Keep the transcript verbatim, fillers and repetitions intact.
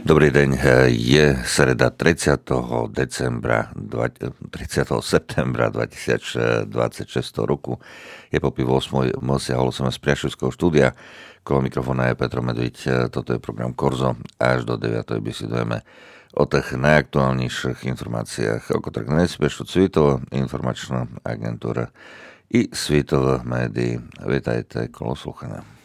Dobrý deň, je sreda tridsiateho decembra, tridsiateho septembra dvetisícdvadsaťšesť roku. Je po pol osmej, holo som z Priašovského štúdia. Kolo mikrofóna je Petro Medviť, toto je program Korzo. Až do deviatej besedujeme o tých najaktuálnejších informáciách, ako tak najspiešu Svitova informačná agentúra i Svitové médií. Vítajte, kolo slúchané.